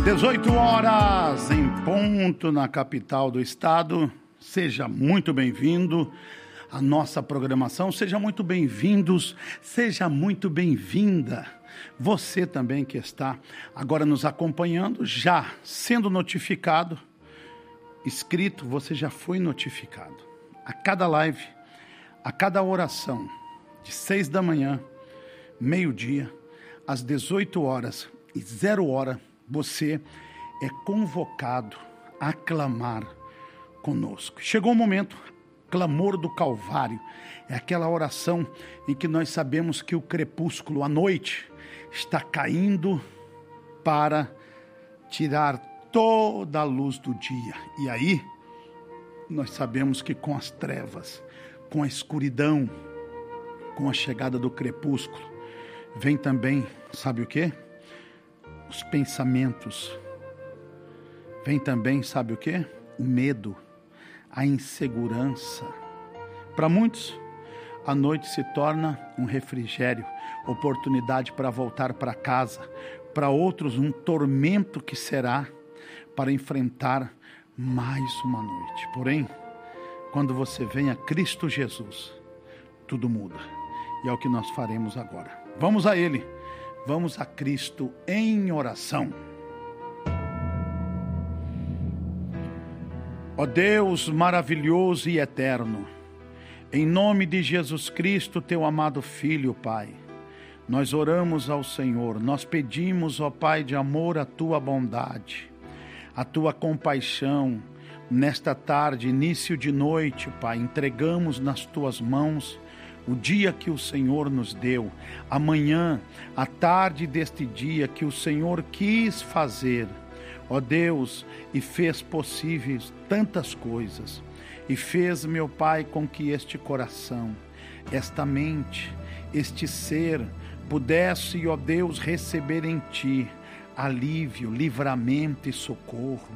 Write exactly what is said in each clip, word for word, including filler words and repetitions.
dezoito horas em ponto na capital do estado. Seja muito bem-vindo à nossa programação, seja muito bem-vindos, seja muito bem-vinda. Você também que está agora nos acompanhando, já sendo notificado, inscrito, você já foi notificado. A cada live, a cada oração, de seis da manhã, meio-dia, às dezoito horas e zero hora, você é convocado a clamar conosco. Chegou o momento, clamor do Calvário. É aquela oração em que nós sabemos que o crepúsculo, a noite, está caindo para tirar toda a luz do dia. E aí, nós sabemos que com as trevas, com a escuridão, com a chegada do crepúsculo, vem também, sabe o quê? Os pensamentos. Vem também, sabe o quê? O medo, a insegurança. Para muitos, a noite se torna um refrigério, oportunidade para voltar para casa. Para outros, um tormento que será para enfrentar mais uma noite. Porém, quando você vem a Cristo Jesus, tudo muda. E é o que nós faremos agora. Vamos a Ele. Vamos a Cristo em oração. Ó Deus maravilhoso e eterno, em nome de Jesus Cristo, teu amado Filho, Pai, nós oramos ao Senhor, nós pedimos, ó Pai de amor, a tua bondade, a tua compaixão. Nesta tarde, início de noite, Pai, entregamos nas tuas mãos o dia que o Senhor nos deu, amanhã, a tarde deste dia que o Senhor quis fazer, ó Deus, e fez possíveis tantas coisas, e fez, meu Pai, com que este coração, esta mente, este ser, pudesse, ó Deus, receber em Ti alívio, livramento e socorro.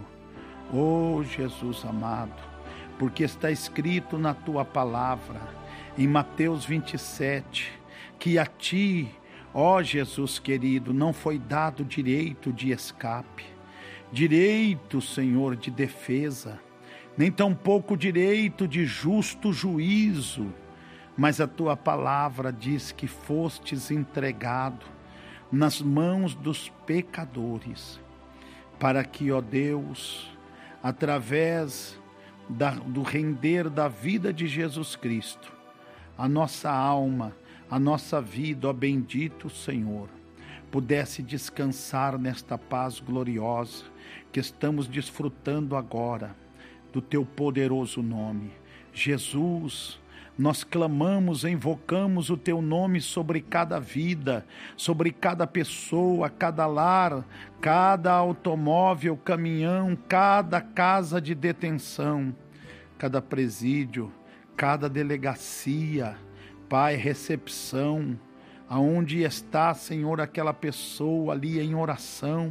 Ó Jesus amado, porque está escrito na Tua palavra, em Mateus vinte e sete, que a Ti, ó Jesus querido, não foi dado direito de escape, direito, Senhor, de defesa, nem tampouco direito de justo juízo, mas a Tua palavra diz que fostes entregado nas mãos dos pecadores, para que, ó Deus, através da, do render da vida de Jesus Cristo, a nossa alma, a nossa vida, ó bendito Senhor, pudesse descansar nesta paz gloriosa que estamos desfrutando agora do Teu poderoso nome. Jesus, nós clamamos, invocamos o Teu nome sobre cada vida, sobre cada pessoa, cada lar, cada automóvel, caminhão, cada casa de detenção, cada presídio, cada delegacia, Pai, recepção, aonde está, Senhor, aquela pessoa ali em oração,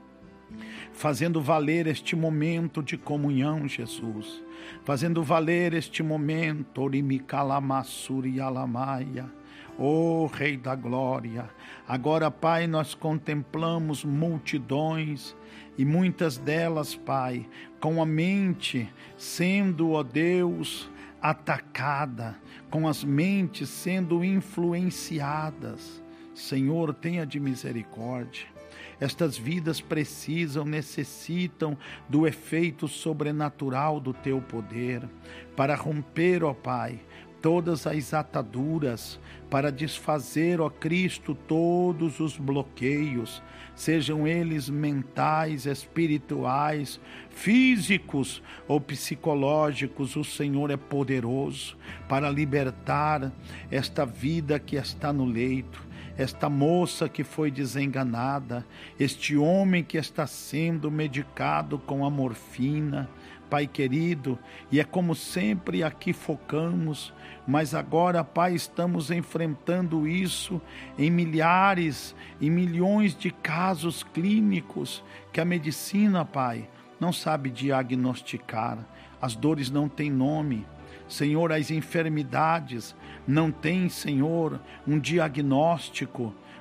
fazendo valer este momento de comunhão, Jesus, fazendo valer este momento, ó Rei da Glória. Agora, Pai, nós contemplamos multidões, e muitas delas, Pai, com a mente sendo, ó Deus, atacada, com as mentes sendo influenciadas. Senhor, tenha de misericórdia. Estas vidas precisam, necessitam do efeito sobrenatural do Teu poder, para romper, ó Pai, todas as ataduras, para desfazer, ó Cristo, todos os bloqueios, sejam eles mentais, espirituais, físicos ou psicológicos. O Senhor é poderoso para libertar esta vida que está no leito, esta moça que foi desenganada, este homem que está sendo medicado com a morfina, Pai querido, e é como sempre aqui focamos, mas agora, Pai, estamos enfrentando isso em milhares e milhões de casos clínicos que a medicina, Pai, não sabe diagnosticar. As dores não têm nome, Senhor, as enfermidades não têm, Senhor, um diagnóstico.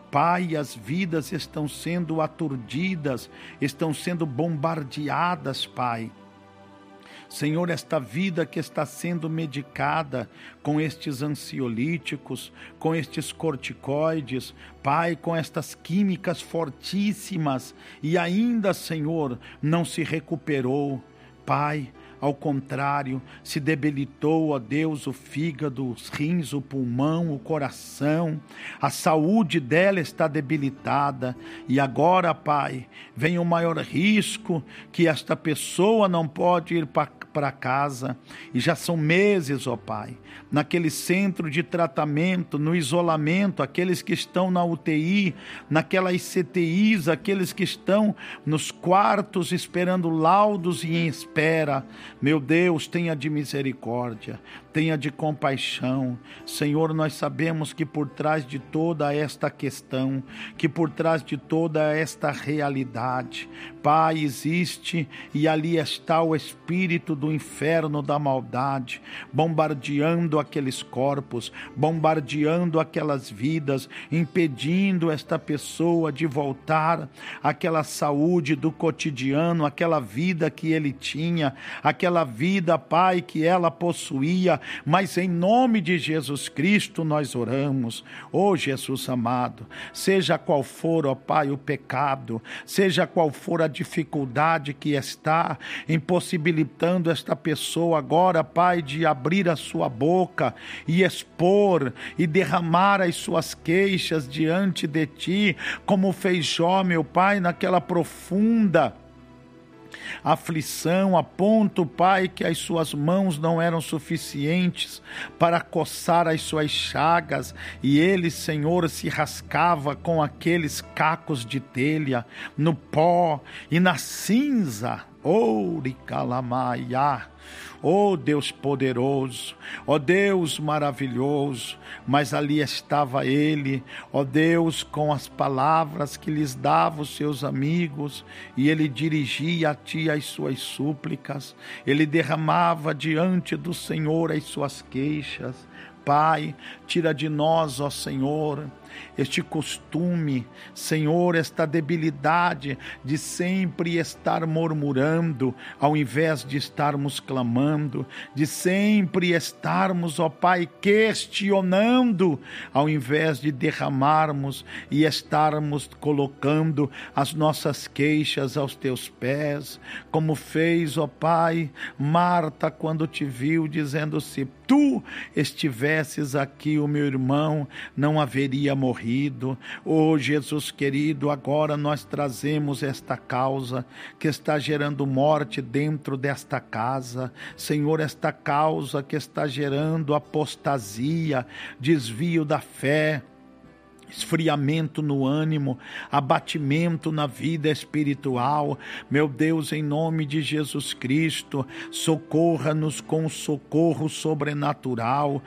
Pai, as vidas estão sendo aturdidas, estão sendo bombardeadas, Pai. Senhor, esta vida que está sendo medicada com estes ansiolíticos, com estes corticoides, Pai, com estas químicas fortíssimas, e ainda, Senhor, não se recuperou, Pai. Ao contrário, se debilitou, ó Deus, o fígado, os rins, o pulmão, o coração. A saúde dela está debilitada. E agora, Pai, vem o maior risco, que esta pessoa não pode ir para casa. E já são meses, ó Pai, naquele centro de tratamento, no isolamento, aqueles que estão na U T I, naquelas C T Is, aqueles que estão nos quartos esperando laudos e em espera. Meu Deus, tenha de misericórdia, tenha de compaixão. Senhor, nós sabemos que por trás de toda esta questão, que por trás de toda esta realidade, Pai, existe, e ali está o espírito do inferno da maldade, bombardeando aqueles corpos, bombardeando aquelas vidas, impedindo esta pessoa de voltar àquela saúde do cotidiano, aquela vida que ele tinha, aquela vida, Pai, que ela possuía. Mas em nome de Jesus Cristo nós oramos. Ó Jesus amado, seja qual for, ó Pai, o pecado, seja qual for a dificuldade que está impossibilitando esta pessoa agora, Pai, de abrir a sua boca e expor e derramar as suas queixas diante de Ti, como fez Jó, meu Pai, naquela profunda aflição, a ponto, Pai, que as suas mãos não eram suficientes para coçar as suas chagas, e ele, Senhor, se rascava com aqueles cacos de telha, no pó e na cinza. Ouricalamaiá. Ó Deus poderoso, ó Deus maravilhoso, mas ali estava ele, ó Deus, com as palavras que lhes dava os seus amigos, e ele dirigia a Ti as suas súplicas, ele derramava diante do Senhor as suas queixas. Pai, tira de nós, ó Senhor, este costume, Senhor, esta debilidade de sempre estar murmurando, ao invés de estarmos clamando, de sempre estarmos, ó Pai, questionando, ao invés de derramarmos e estarmos colocando as nossas queixas aos Teus pés, como fez, ó Pai, Marta quando Te viu, dizendo: se Tu estivesses aqui, o meu irmão não haveria morrido. Oh Jesus querido, agora nós trazemos esta causa que está gerando morte dentro desta casa, Senhor, esta causa que está gerando apostasia, desvio da fé, esfriamento no ânimo, abatimento na vida espiritual. Meu Deus, em nome de Jesus Cristo, socorra-nos com socorro sobrenatural.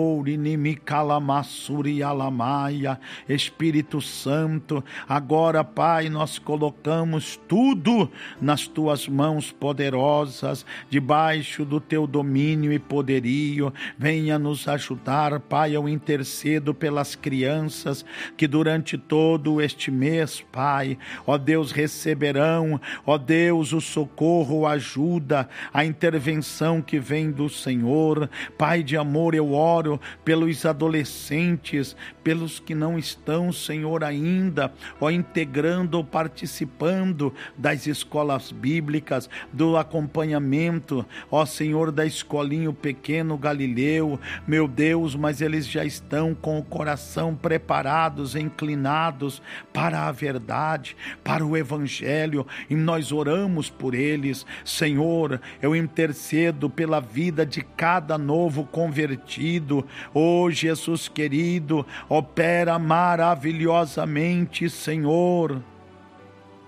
Ourinimicalamassurialamaia. Espírito Santo, agora, Pai, nós colocamos tudo nas Tuas mãos poderosas, debaixo do Teu domínio e poderio. Venha nos ajudar, Pai. Eu intercedo pelas crianças que durante todo este mês, Pai, ó Deus, receberão, ó Deus, o socorro, a ajuda, a intervenção que vem do Senhor. Pai de amor, eu oro pelos adolescentes, pelos que não estão, Senhor, ainda, ó, integrando ou participando das escolas bíblicas, do acompanhamento, ó Senhor, da escolinha Pequeno Galileu, meu Deus, mas eles já estão com o coração preparado, inclinados para a verdade, para o Evangelho, e nós oramos por eles. Senhor, eu intercedo pela vida de cada novo convertido. Oh Jesus querido, opera maravilhosamente, Senhor.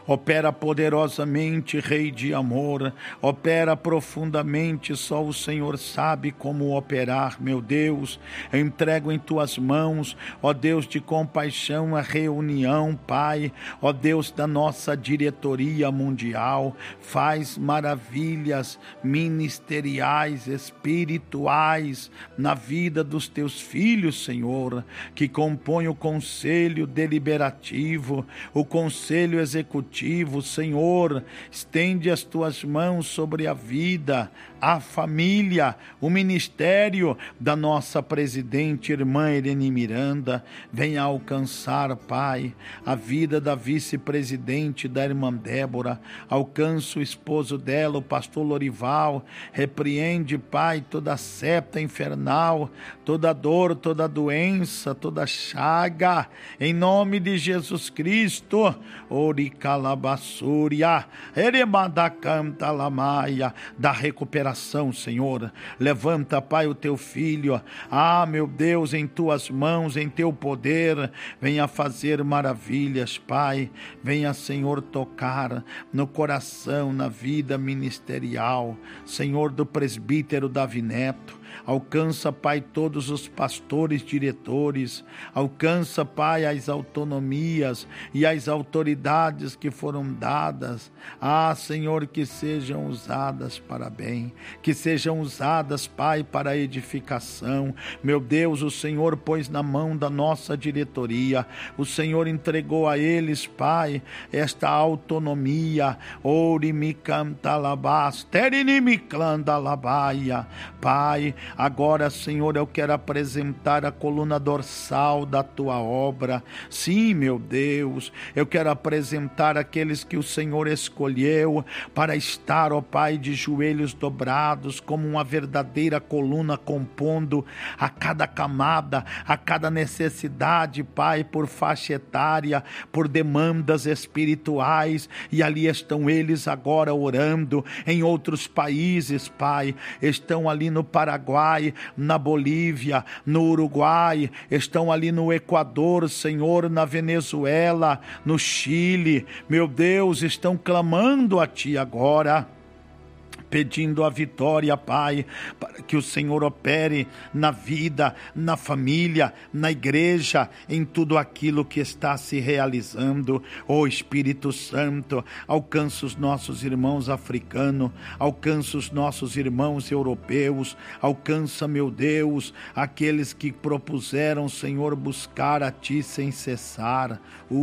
Opera poderosamente, Rei de amor, opera profundamente, só o Senhor sabe como operar, meu Deus. Eu entrego em tuas mãos, ó Deus de compaixão, a reunião, Pai, ó Deus da nossa diretoria mundial. Faz maravilhas ministeriais, espirituais na vida dos teus filhos, Senhor, que compõem o conselho deliberativo, o conselho executivo. Senhor, estende as tuas mãos sobre a vida, a família, o ministério da nossa presidente, irmã Irene Miranda. Venha alcançar, Pai, a vida da vice-presidente, da irmã Débora. Alcança o esposo dela, o pastor Lorival. Repreende, Pai, toda seta infernal, toda dor, toda doença, toda chaga, em nome de Jesus Cristo. Oricalabassúria, eremadacanta lamaia, da recuperação, Senhor. Levanta, Pai, o teu filho, ah, meu Deus, em tuas mãos, em teu poder, venha fazer maravilhas, Pai. Venha, Senhor, tocar no coração, na vida ministerial, Senhor, do presbítero Davi Neto. Alcança, Pai, todos os pastores, diretores. Alcança, Pai, as autonomias e as autoridades que foram dadas. Ah, Senhor, que sejam usadas para bem, que sejam usadas, Pai, para edificação. Meu Deus, o Senhor pôs na mão da nossa diretoria, o Senhor entregou a eles, Pai, esta autonomia. Ourimicantalabás, terinimiclandalabaia. Pai, agora, Senhor, eu quero apresentar a coluna dorsal da tua obra. Sim, meu Deus, eu quero apresentar aqueles que o Senhor escolheu para estar, ó Pai, de joelhos dobrados, como uma verdadeira coluna, compondo a cada camada, a cada necessidade, Pai, por faixa etária, por demandas espirituais. E ali estão eles agora orando. Em outros países, Pai, estão ali no Paraguai, na Bolívia, no Uruguai, estão ali no Equador, Senhor, na Venezuela, no Chile. Meu Deus, estão clamando a Ti agora, pedindo a vitória, Pai, para que o Senhor opere na vida, na família, na igreja, em tudo aquilo que está se realizando. Ó Espírito Santo, alcança os nossos irmãos africanos, alcança os nossos irmãos europeus, alcança, meu Deus, aqueles que propuseram, Senhor, buscar a Ti sem cessar.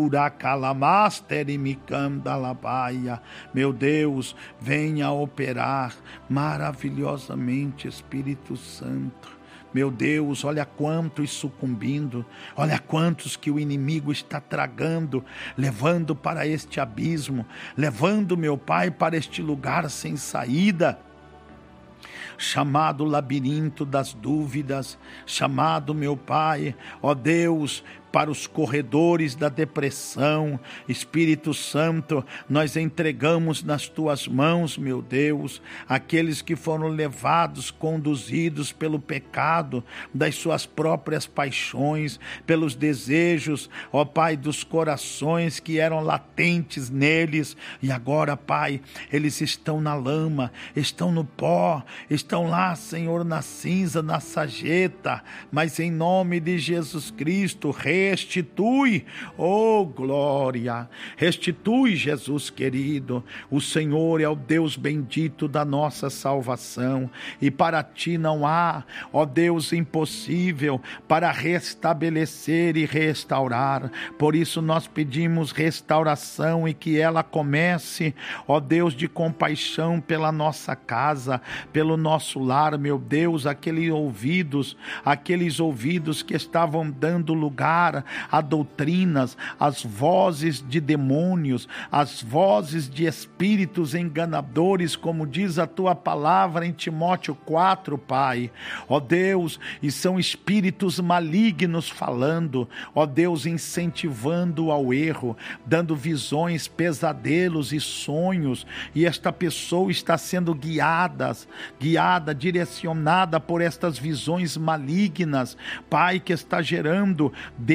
Uracalamasterimicandalabaia. Meu Deus, venha operar maravilhosamente, Espírito Santo. Meu Deus, olha quantos sucumbindo, olha quantos que o inimigo está tragando, levando para este abismo, levando, meu Pai, para este lugar sem saída, chamado labirinto das dúvidas, chamado, meu Pai, ó Deus, para os corredores da depressão. Espírito Santo, nós entregamos nas Tuas mãos, meu Deus, aqueles que foram levados, conduzidos pelo pecado, das suas próprias paixões, pelos desejos, ó Pai, dos corações que eram latentes neles, e agora, Pai, eles estão na lama, estão no pó, estão lá, Senhor, na cinza, na sarjeta, mas em nome de Jesus Cristo, restitui, oh glória, restitui, Jesus querido. O Senhor é o Deus bendito da nossa salvação, e para Ti não há, ó Deus, impossível para restabelecer e restaurar. Por isso nós pedimos restauração, e que ela comece, ó Deus de compaixão, pela nossa casa, pelo nosso lar, meu Deus, aqueles ouvidos, aqueles ouvidos que estavam dando lugar a doutrinas, as vozes de demônios, as vozes de espíritos enganadores, como diz a Tua palavra em Timóteo quatro, Pai, ó Deus, e são espíritos malignos falando, ó Deus, incentivando ao erro, dando visões, pesadelos e sonhos, e esta pessoa está sendo guiada, guiada, direcionada por estas visões malignas, Pai, que está gerando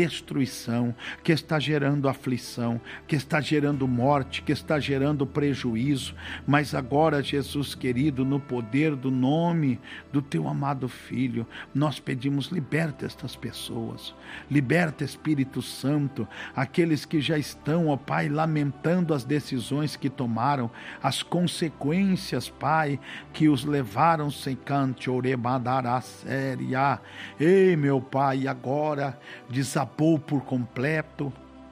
destruição, que está gerando aflição, que está gerando morte, que está gerando prejuízo. Mas agora, Jesus querido, no poder do nome do teu amado Filho, nós pedimos: liberta estas pessoas, liberta, Espírito Santo, aqueles que já estão, ó Pai, lamentando as decisões que tomaram, as consequências, Pai, que os levaram sem cante, orebadará séria. Ei, meu Pai, agora desabou por completo,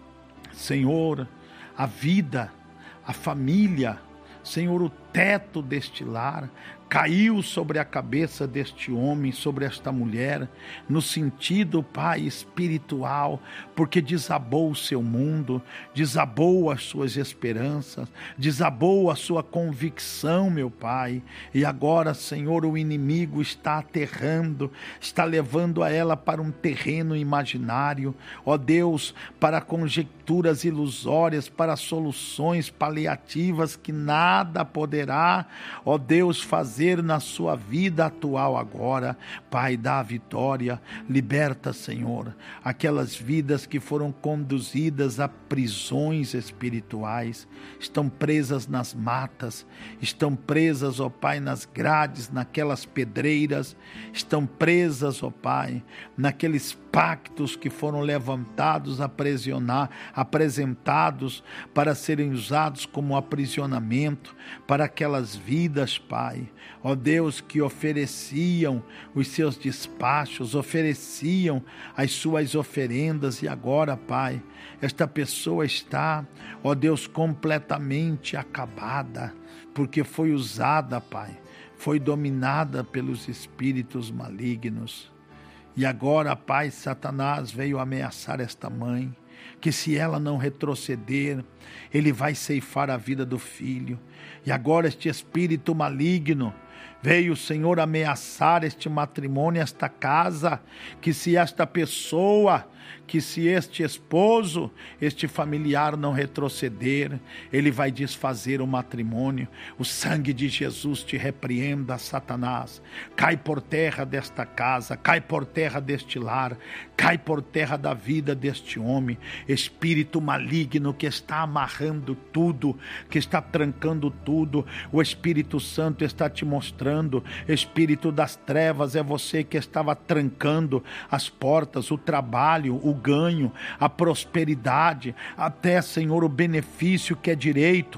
Senhor, a vida, a família, Senhor, o teto deste lar caiu sobre a cabeça deste homem, sobre esta mulher, no sentido, Pai, espiritual, porque desabou o seu mundo, desabou as suas esperanças, desabou a sua convicção, meu Pai, e agora, Senhor, o inimigo está aterrando, está levando a ela para um terreno imaginário, ó Deus, para conjecturas ilusórias, para soluções paliativas que nada poderá, ó Deus, fazer na sua vida atual agora. Pai, dá a vitória, liberta, Senhor, aquelas vidas que foram conduzidas a prisões espirituais, estão presas nas matas, estão presas, ó Pai, nas grades, naquelas pedreiras, estão presas, ó Pai, naqueles pactos que foram levantados, aprisionar, apresentados para serem usados como aprisionamento para aquelas vidas, Pai, ó Deus, que ofereciam os seus despachos, ofereciam as suas oferendas, e agora, Pai, esta pessoa está, ó Deus, completamente acabada, porque foi usada, Pai, foi dominada pelos espíritos malignos. E agora, Pai, Satanás veio ameaçar esta mãe, que se ela não retroceder, ele vai ceifar a vida do filho. E agora este espírito maligno veio, Senhor, ameaçar este matrimônio, esta casa, que se esta pessoa, que se este esposo, este familiar não retroceder, ele vai desfazer o matrimônio. O sangue de Jesus te repreenda, Satanás. Cai por terra desta casa, cai por terra deste lar, cai por terra da vida deste homem. Espírito maligno que está amarrando tudo, que está trancando tudo, o Espírito Santo está te mostrando. Espírito das trevas, é você que estava trancando as portas, o trabalho, o ganho, a prosperidade, até, Senhor, o benefício que é direito,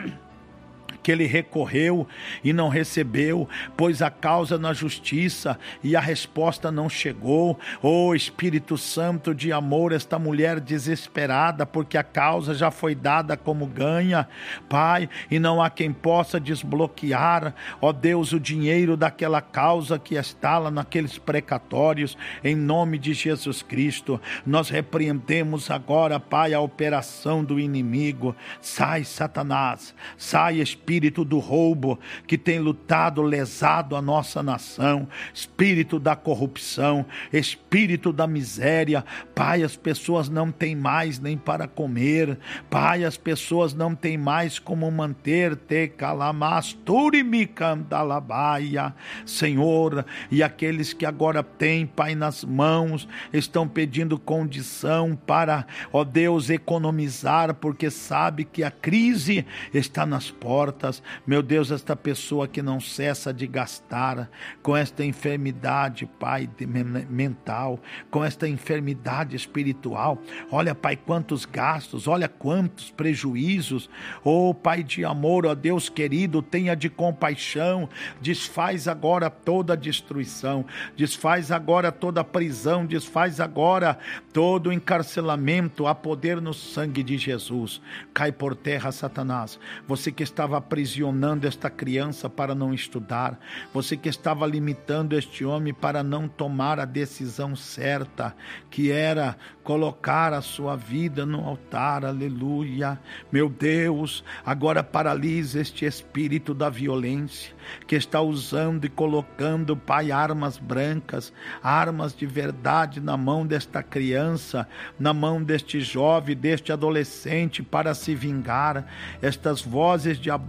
que ele recorreu e não recebeu, pôs a causa na justiça e a resposta não chegou. Oh, Espírito Santo de amor, esta mulher desesperada, porque a causa já foi dada como ganha, Pai, e não há quem possa desbloquear, ó Deus, o dinheiro daquela causa que está lá naqueles precatórios. Em nome de Jesus Cristo, nós repreendemos agora, Pai, a operação do inimigo. Sai, Satanás, sai, Espírito Espírito do roubo que tem lutado, lesado a nossa nação, espírito da corrupção, espírito da miséria. Pai, as pessoas não têm mais nem para comer, Pai, as pessoas não têm mais como manter, te calamasturi me candalabaia, Senhor, e aqueles que agora têm, Pai, nas mãos, estão pedindo condição para, ó Deus, economizar, porque sabe que a crise está nas portas. Meu Deus, esta pessoa que não cessa de gastar com esta enfermidade, Pai, mental, com esta enfermidade espiritual, olha, Pai, quantos gastos, olha quantos prejuízos. Oh, Pai de amor, ó Deus querido, tenha de compaixão, desfaz agora toda a destruição, desfaz agora toda a prisão, desfaz agora todo o encarcelamento, há poder no sangue de Jesus. Cai por terra, Satanás, você que estava aprisionando esta criança para não estudar, você que estava limitando este homem para não tomar a decisão certa, que era colocar a sua vida no altar, aleluia. Meu Deus, agora paralisa este espírito da violência, que está usando e colocando, Pai, armas brancas, armas de verdade na mão desta criança, na mão deste jovem, deste adolescente, para se vingar. Estas vozes diabólicas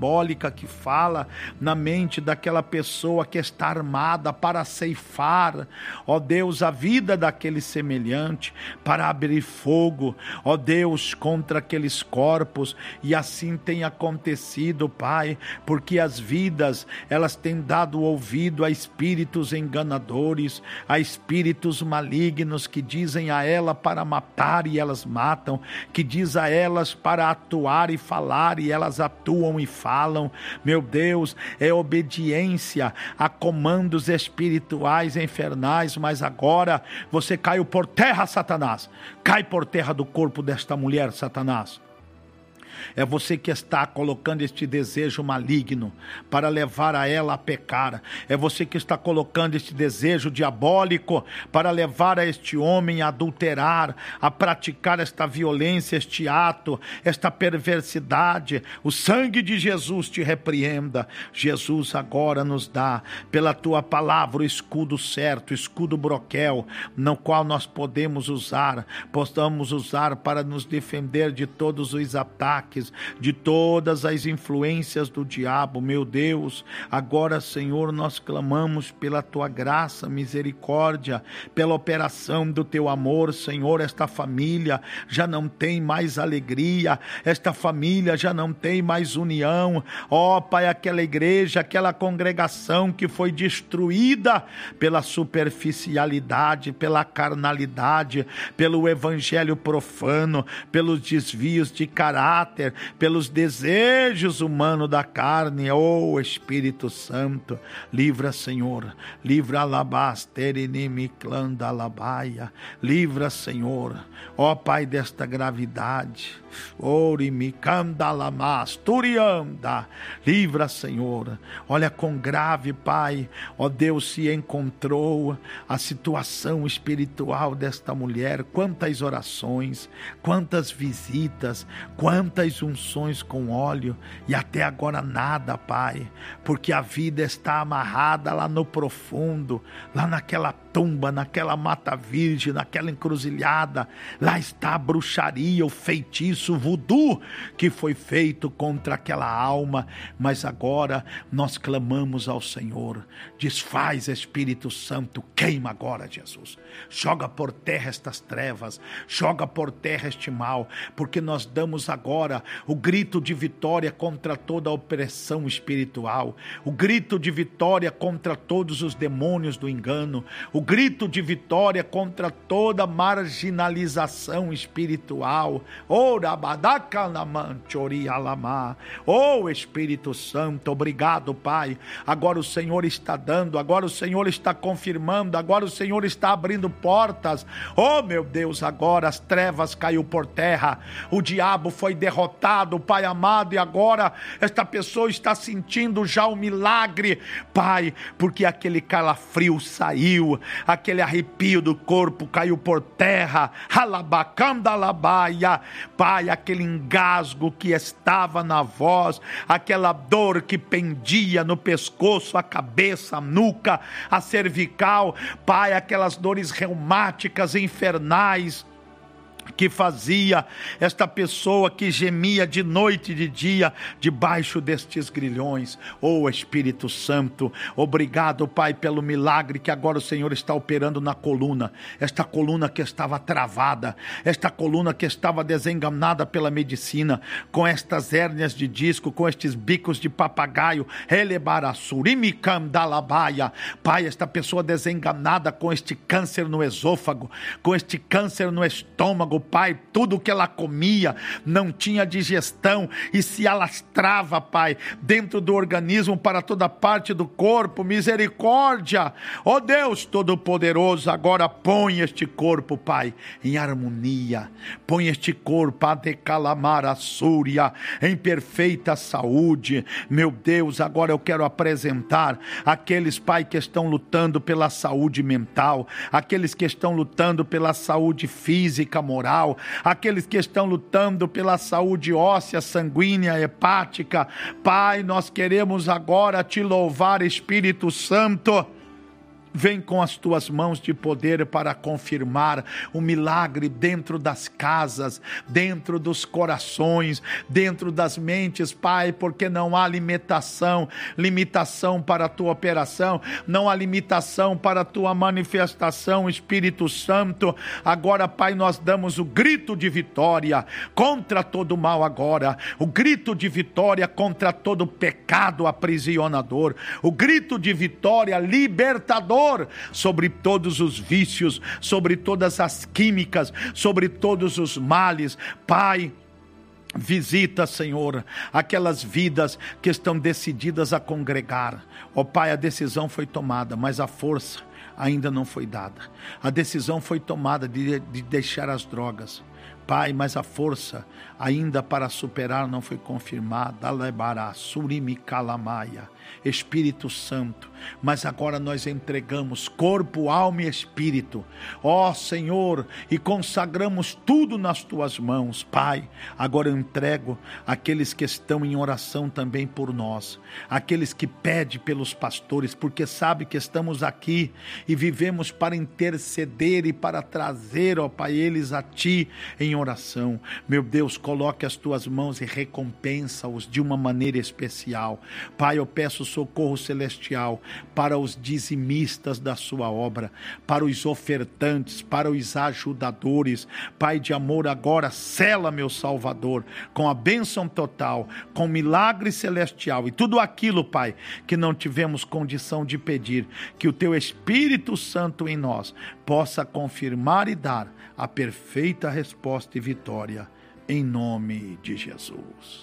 diabólica que fala na mente daquela pessoa que está armada para ceifar, ó Deus, a vida daquele semelhante, para abrir fogo, ó Deus, contra aqueles corpos. E assim tem acontecido, Pai, porque as vidas, elas têm dado ouvido a espíritos enganadores, a espíritos malignos que dizem a ela para matar e elas matam, que diz a elas para atuar e falar e elas atuam e falam. Meu Deus, é obediência a comandos espirituais infernais. Mas agora você caiu por terra, Satanás. Cai por terra do corpo desta mulher, Satanás. É você que está colocando este desejo maligno para levar a ela a pecar. É você que está colocando este desejo diabólico para levar a este homem a adulterar, a praticar esta violência, este ato, esta perversidade. O sangue de Jesus te repreenda. Jesus agora nos dá, pela tua palavra, o escudo certo, o escudo broquel, no qual nós podemos usar, possamos usar para nos defender de todos os ataques, de todas as influências do diabo. Meu Deus, agora, Senhor, nós clamamos pela tua graça, misericórdia, pela operação do teu amor. Senhor, esta família já não tem mais alegria, esta família já não tem mais união. Ó Pai, aquela igreja, aquela congregação que foi destruída pela superficialidade, pela carnalidade, pelo evangelho profano, pelos desvios de caráter, pelos desejos humanos da carne. Oh Espírito Santo, livra, Senhor, livra alabasterinimitlandalabaia, livra, Senhor, ó Pai, desta gravidade. Orimicandalamas-turianda, livra, Senhor. Olha quão grave, Pai, ó Deus, se encontrou a situação espiritual desta mulher. Quantas orações, quantas visitas, quantas unções com óleo, e até agora nada, Pai, porque a vida está amarrada lá no profundo, lá naquela tumba, naquela mata virgem, naquela encruzilhada. Lá está a bruxaria, o feitiço, o voodoo que foi feito contra aquela alma. Mas agora nós clamamos ao Senhor. Desfaz, Espírito Santo, queima agora, Jesus. Joga por terra estas trevas, joga por terra este mal, porque nós damos agora o grito de vitória contra toda a opressão espiritual, o grito de vitória contra todos os demônios do engano, o grito de vitória contra toda marginalização espiritual. Oh Espírito Santo, obrigado, Pai. Agora o Senhor está dando, agora o Senhor está confirmando, agora o Senhor está abrindo portas. Oh meu Deus, agora as trevas caiu por terra, o diabo foi derrotado, Pai amado, e agora esta pessoa está sentindo já o milagre, Pai, porque aquele calafrio saiu, aquele arrepio do corpo caiu por terra. Alabacandalabaia, Pai, aquele engasgo que estava na voz, aquela dor que pendia no pescoço, a cabeça, a nuca, a cervical, Pai, aquelas dores reumáticas infernais que fazia esta pessoa que gemia de noite e de dia debaixo destes grilhões. Oh Espírito Santo, obrigado, Pai, pelo milagre que agora o Senhor está operando na coluna, esta coluna que estava travada, esta coluna que estava desenganada pela medicina, com estas hérnias de disco, com estes bicos de papagaio. Pai, esta pessoa desenganada com este câncer no esôfago, com este câncer no estômago, Pai, tudo que ela comia não tinha digestão e se alastrava, Pai, dentro do organismo para toda parte do corpo. Misericórdia, ó Deus Todo-Poderoso, agora põe este corpo, Pai, em harmonia, põe este corpo a decalamar a súria em perfeita saúde. Meu Deus, agora eu quero apresentar aqueles, Pai, que estão lutando pela saúde mental, aqueles que estão lutando pela saúde física, moral, aqueles que estão lutando pela saúde óssea, sanguínea, hepática. Pai, nós queremos agora te louvar, Espírito Santo, Vem com as tuas mãos de poder para confirmar o milagre dentro das casas, dentro dos corações, dentro das mentes, Pai, porque não há limitação, limitação para a tua operação, não há limitação para a tua manifestação, Espírito Santo. Agora, Pai, nós damos o grito de vitória contra todo o mal agora, o grito de vitória contra todo pecado aprisionador, o grito de vitória libertador sobre todos os vícios, sobre todas as químicas, sobre todos os males. Pai, visita, Senhor, aquelas vidas que estão decididas a congregar. Ó Pai, a decisão foi tomada, mas a força ainda não foi dada. A decisão foi tomada de, de deixar as drogas, Pai, mas a força ainda para superar não foi confirmada. Alebará, surimi calamaia, Espírito Santo, mas agora nós entregamos corpo, alma e espírito, ó Senhor, e consagramos tudo nas tuas mãos, Pai. Agora eu entrego aqueles que estão em oração também por nós, aqueles que pedem pelos pastores, porque sabe que estamos aqui e vivemos para interceder e para trazer, ó Pai, eles a Ti em oração. Meu Deus, coloque as tuas mãos e recompensa-os de uma maneira especial. Pai, eu peço socorro celestial para os dizimistas da sua obra, para os ofertantes, para os ajudadores. Pai de amor, agora sela, meu Salvador, com a bênção total, com milagre celestial e tudo aquilo, Pai, que não tivemos condição de pedir, que o Teu Espírito Santo em nós possa confirmar e dar a perfeita resposta e vitória, em nome de Jesus.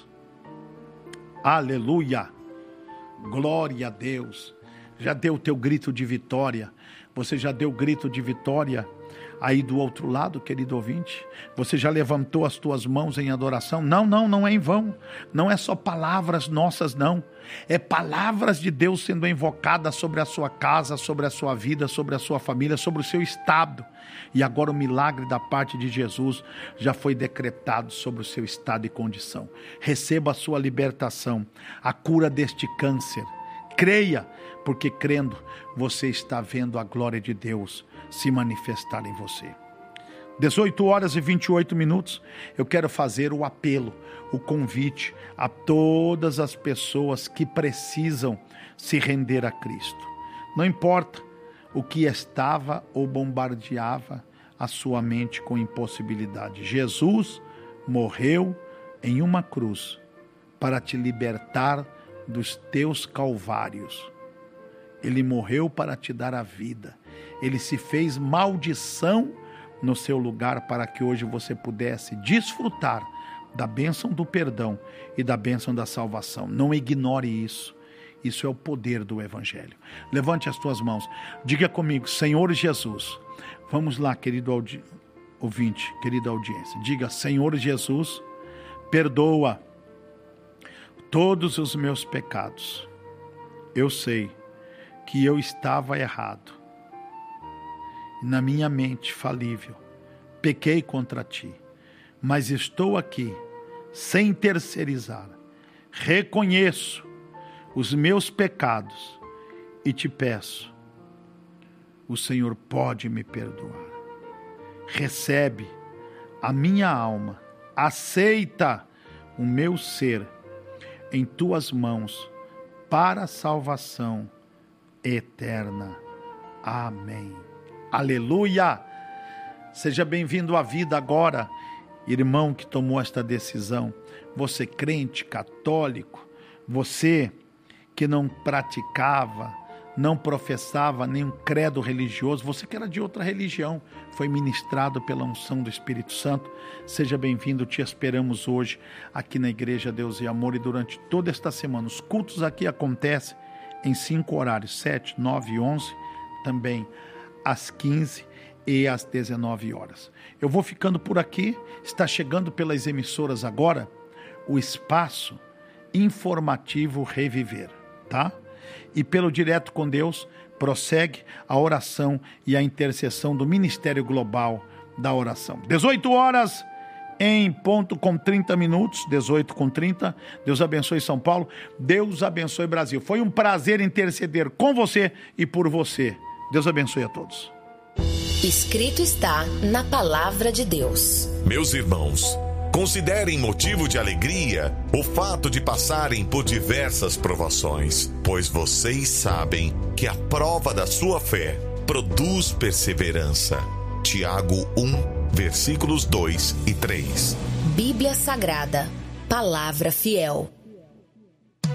Aleluia, glória a Deus. Já deu o teu grito de vitória? Você já deu o grito de vitória aí do outro lado, querido ouvinte? Você já levantou as tuas mãos em adoração? Não, não, não é em vão. Não é só palavras nossas, não. É palavras de Deus sendo invocadas sobre a sua casa, sobre a sua vida, sobre a sua família, sobre o seu estado. E agora o milagre da parte de Jesus já foi decretado sobre o seu estado e condição. Receba a sua libertação, a cura deste câncer. Creia, porque crendo, você está vendo a glória de Deus se manifestar em você. dezoito horas e vinte e oito minutos, eu quero fazer o apelo, o convite a todas as pessoas que precisam se render a Cristo. Não importa o que estava ou bombardeava a sua mente com impossibilidade. Jesus morreu em uma cruz para te libertar dos teus calvários. Ele morreu para te dar a vida. Ele se fez maldição no seu lugar para que hoje você pudesse desfrutar da bênção do perdão e da bênção da salvação. Não ignore isso. Isso é o poder do Evangelho. Levante as tuas mãos. Diga comigo, Senhor Jesus. Vamos lá, querido audi... ouvinte, querida audiência. Diga, Senhor Jesus, perdoa todos os meus pecados. Eu sei que eu estava errado. Na minha mente falível, pequei contra Ti. Mas estou aqui, sem terceirizar. Reconheço os meus pecados e Te peço, o Senhor pode me perdoar. Recebe a minha alma, aceita o meu ser em Tuas mãos para a salvação eterna. Amém. Aleluia! Seja bem-vindo à vida agora, irmão que tomou esta decisão. Você crente, católico, você que não praticava, não professava nenhum credo religioso, você que era de outra religião, foi ministrado pela unção do Espírito Santo. Seja bem-vindo, te esperamos hoje aqui na Igreja Deus e Amor, e durante toda esta semana. Os cultos aqui acontecem em cinco horários, sete, nove e onze, também às quinze e às dezenove horas. Eu vou ficando por aqui. Está chegando pelas emissoras agora o espaço informativo Reviver, tá? E pelo Direto com Deus prossegue a oração e a intercessão do Ministério Global da Oração. dezoito horas em ponto com trinta minutos, dezoito com trinta. Deus abençoe São Paulo, Deus abençoe Brasil. Foi um prazer interceder com você e por você. Deus abençoe a todos. Escrito está na Palavra de Deus. Meus irmãos, considerem motivo de alegria o fato de passarem por diversas provações, pois vocês sabem que a prova da sua fé produz perseverança. Tiago um, versículos dois e três. Bíblia Sagrada, Palavra Fiel.